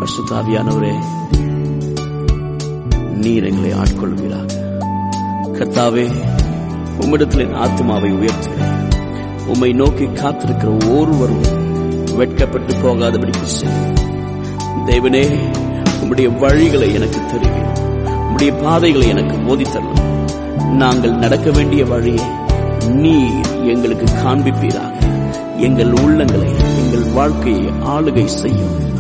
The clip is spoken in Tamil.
பரிசுத்த ஆவியானவரே, நீர் எங்களை ஆட்கொள்வீராக. கர்த்தாவே, உம்மிடத்தில் என் ஆத்துமாவை உயர்த்துகிறேன். உம்மை நோக்கி காத்திருக்கிற ஒருவரும் வெட்கப்பட்டு போகாதபடிக்கு செய்யும். தேவனே, உம்முடைய வழிகளை எனக்கு தெரியும். உம்முடைய பாதைகளை எனக்கு போதித்தரும். நாங்கள் நடக்க வேண்டிய வழியை நீர் எங்களுக்கு காண்பிப்பீராக. எங்கள் உள்ளங்களை, எங்கள் வாழ்க்கையை ஆளுகை செய்யும்.